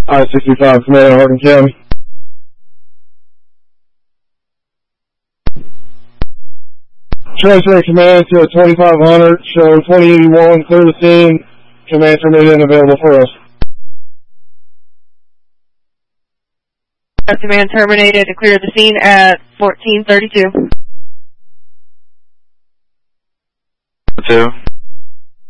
I-65 Command, Hardin County. Transferring command to 2500, show 2081, clear the scene. Command terminated and available for us. Command terminated and clear the scene at 1432. 2.